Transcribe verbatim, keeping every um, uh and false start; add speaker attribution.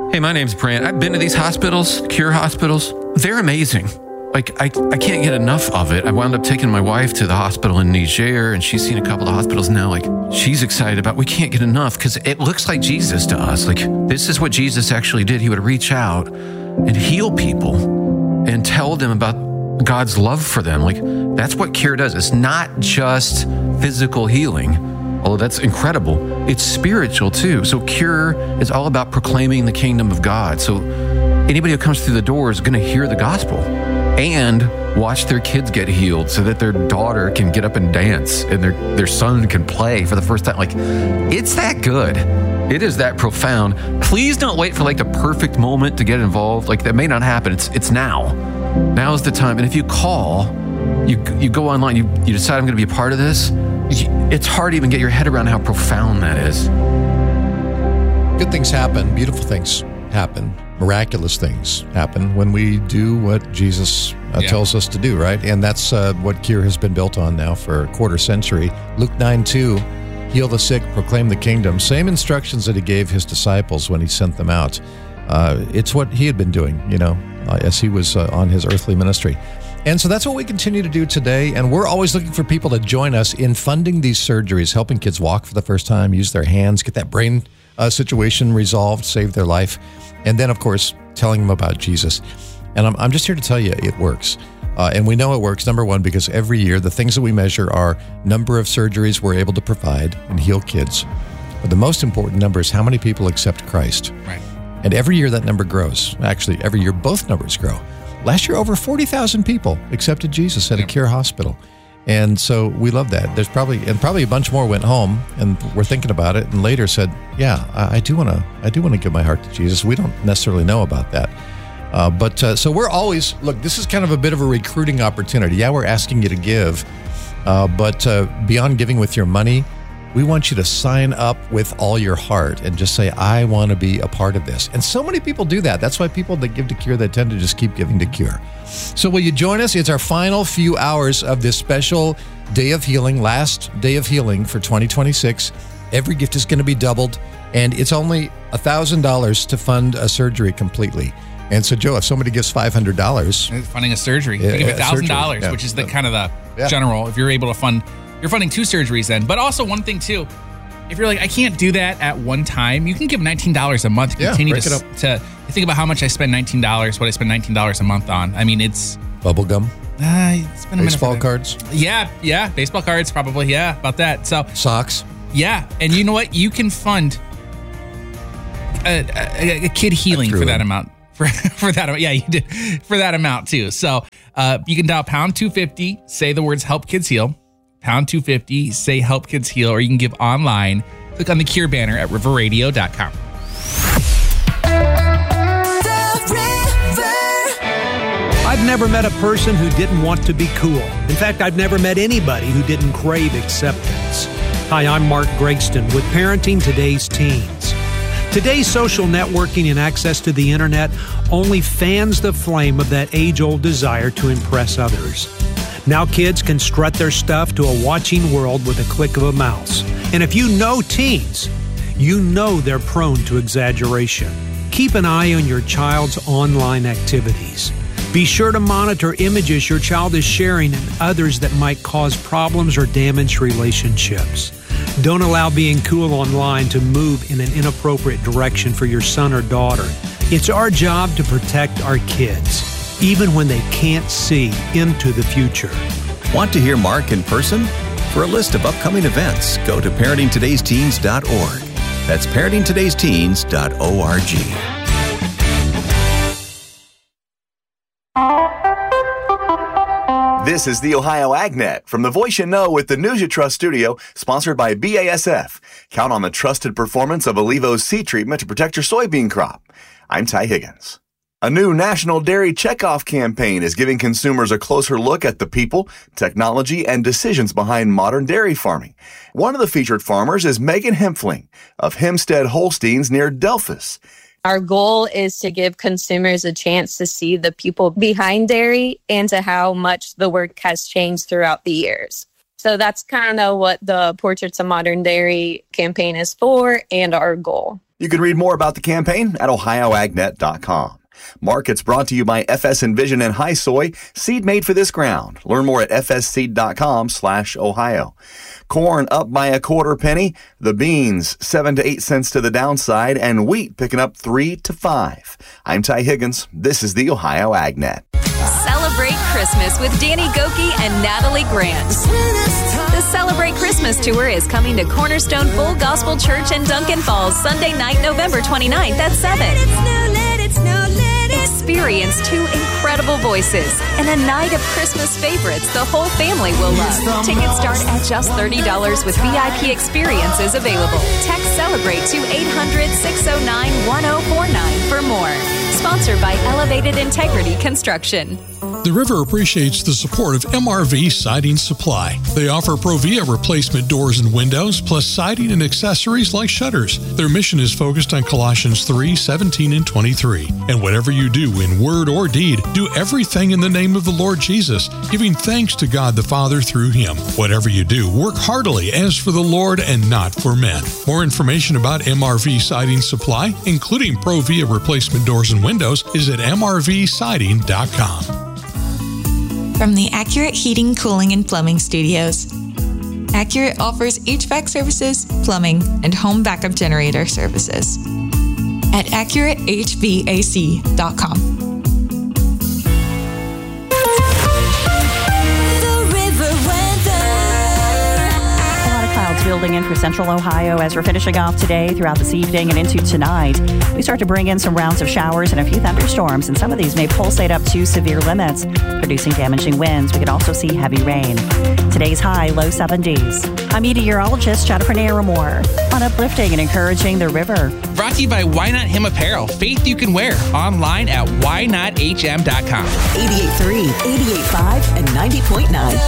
Speaker 1: Hey, my name's Brant. I've been to these hospitals, Cure hospitals. They're amazing. Like, I, I can't get enough of it. I wound up taking my wife to the hospital in Niger, and she's seen a couple of hospitals now. Like, she's excited about, we can't get enough because it looks like Jesus to us. Like, this is what Jesus actually did. He would reach out and heal people and tell them about God's love for them. Like, that's what Cure does. It's not just physical healing, although that's incredible. It's spiritual too. So Cure is all about proclaiming the kingdom of God. So anybody who comes through the door is going to hear the gospel and watch their kids get healed so that their daughter can get up and dance and their, their son can play for the first time. Like, it's that good. It is that profound. Please don't wait for like the perfect moment to get involved. Like, that may not happen. It's it's now. Now is the time. And if you call, you you go online, you, you decide I'm going to be a part of this, it's hard to even get your head around how profound that is.
Speaker 2: Good things happen. Beautiful things happen. Miraculous things happen when we do what Jesus uh,
Speaker 3: Yeah.
Speaker 2: tells us to do, right? And that's uh, what Cure has been built on now for a quarter century. Luke nine two, heal the sick, proclaim the kingdom. Same instructions that he gave his disciples when he sent them out. Uh, it's what he had been doing, you know, uh, as he was uh, on his earthly ministry. And so that's what we continue to do today. And we're always looking for people to join us in funding these surgeries, helping kids walk for the first time, use their hands, get that brain uh, situation resolved, save their life. And then, of course, telling them about Jesus. And I'm, I'm just here to tell you it works. Uh, and we know it works, number one, because every year the things that we measure are number of surgeries we're able to provide and heal kids. But the most important number is how many people accept Christ.
Speaker 3: Right.
Speaker 2: And every year that number grows. Actually, every year both numbers grow. Last year, over forty thousand people accepted Jesus at
Speaker 3: Yep.
Speaker 2: a Cure hospital. And so we love that. There's probably, and probably a bunch more went home and were thinking about it and later said, yeah, I, I do want to, I do want to give my heart to Jesus. We don't necessarily know about that. Uh, but uh, so we're always, look, this is kind of a bit of a recruiting opportunity. Yeah, we're asking you to give, uh, but uh, beyond giving with your money, we want you to sign up with all your heart and just say, I want to be a part of this. And so many people do that. That's why people that give to Cure, they tend to just keep giving to Cure. So will you join us? It's our final few hours of this special day of healing, last day of healing for twenty twenty-six. Every gift is going to be doubled, and it's only one thousand dollars to fund a surgery completely. And so, Joe, if somebody gives five hundred dollars...
Speaker 3: Funding a surgery.
Speaker 2: Yeah,
Speaker 3: You give
Speaker 2: yeah,
Speaker 3: one thousand dollars,
Speaker 2: surgery, yeah.
Speaker 3: which is the kind of the
Speaker 2: Yeah.
Speaker 3: general, if you're able to fund, you're funding two surgeries then. But also one thing too, if you're like, I can't do that at one time, you can give nineteen dollars a month.
Speaker 2: Yeah,
Speaker 3: Continue
Speaker 2: break
Speaker 3: to,
Speaker 2: it up.
Speaker 3: to you think about how much I spend nineteen dollars, what I spend nineteen dollars a month on. I mean, it's...
Speaker 2: Bubble gum,
Speaker 3: Uh, it's been a minute
Speaker 2: baseball
Speaker 3: for that.
Speaker 2: cards,
Speaker 3: Yeah, yeah. Baseball cards, probably. Yeah, about that. So,
Speaker 2: socks.
Speaker 3: yeah. And you know what? You can fund a, a, a kid healing
Speaker 2: threw
Speaker 3: for that
Speaker 2: in.
Speaker 3: amount. For, for that amount. Yeah, you did. For that amount, too. So uh, you can dial pound two fifty, say the words Help Kids Heal. Pound two fifty, say Help Kids Heal, or you can give online. Click on the Cure banner at river radio dot com.
Speaker 4: I've never met a person who didn't want to be cool. In fact, I've never met anybody who didn't crave acceptance. Hi, I'm Mark Gregston with Parenting Today's Teens. Today's social networking and access to the internet only fans the flame of that age-old desire to impress others. Now kids can strut their stuff to a watching world with a click of a mouse. And if you know teens, you know they're prone to exaggeration. Keep an eye on your child's online activities. Be sure to monitor images your child is sharing and others that might cause problems or damage relationships. Don't allow being cool online to move in an inappropriate direction for your son or daughter. It's our job to protect our kids, even when they can't see into the future.
Speaker 5: Want to hear Mark in person? For a list of upcoming events, go to parenting todays teens dot org. That's parenting todays teens dot org.
Speaker 6: This is the Ohio AgNet from the Voice You Know with the News You Trust studio, sponsored by B A S F. Count on the trusted performance of Allevo's seed treatment to protect your soybean crop. I'm Ty Higgins. A new National Dairy Checkoff campaign is giving consumers a closer look at the people, technology, and decisions behind modern dairy farming. One of the featured farmers is Megan Hempfling of Hempstead Holsteins near Delphus.
Speaker 7: Our goal is to give consumers a chance to see the people behind dairy and to how much the work has changed throughout the years. So that's kind of what the Portraits of Modern Dairy campaign is for and our goal.
Speaker 6: You can read more about the campaign at ohio ag net dot com. Markets brought to you by F S Envision and High Soy, seed made for this ground. Learn more at f s seed dot com slash ohio. Corn up by a quarter penny. The beans seven to eight cents to the downside, and wheat picking up three to five. I'm Ty Higgins. This is the Ohio AgNet.
Speaker 8: Celebrate Christmas with Danny Gokey and Natalie Grant. The Celebrate Christmas Tour is coming to Cornerstone Full Gospel Church in Duncan Falls Sunday night, November twenty-ninth at seven. Experience two incredible voices and a night of Christmas favorites the whole family will love. Tickets start at just thirty dollars with V I P experiences available. Text CELEBRATE to eight hundred, six oh nine, one oh four nine for more. Sponsored by Elevated Integrity Construction.
Speaker 9: The River appreciates the support of M R V Siding Supply. They offer Provia replacement doors and windows, plus siding and accessories like shutters. Their mission is focused on Colossians three, seventeen and twenty-three. And whatever you do in word or deed, do everything in the name of the Lord Jesus, giving thanks to God the Father through Him. Whatever you do, work heartily as for the Lord and not for men. More information about M R V Siding Supply, including Provia replacement doors and windows, is at m r v siding dot com.
Speaker 10: From the Accurate Heating, Cooling, and Plumbing Studios, Accurate offers H V A C services, plumbing, and home backup generator services at accurate h v a c dot com.
Speaker 11: Building in for Central Ohio as we're finishing off today throughout this evening and into tonight. We start to bring in some rounds of showers and a few thunderstorms, and some of these may pulsate up to severe limits, producing damaging winds. We could also see heavy rain. Today's high, low seventies. I'm meteorologist Jennifer Naramore on uplifting and encouraging the river.
Speaker 3: Brought to you by Why Not Him Apparel. Faith you can wear. Online at why not h m dot com.
Speaker 12: eighty-eight point three, eighty-eight point five, and ninety point nine.